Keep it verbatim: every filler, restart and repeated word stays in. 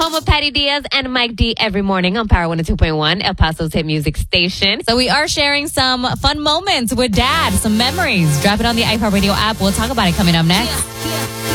home of Patty Diaz and Mike D every morning on Power one oh two point one, El Paso's hit music station. So we are sharing some fun moments with Dad, some memories. Drop it on the iHeartRadio app. We'll talk about it coming up next.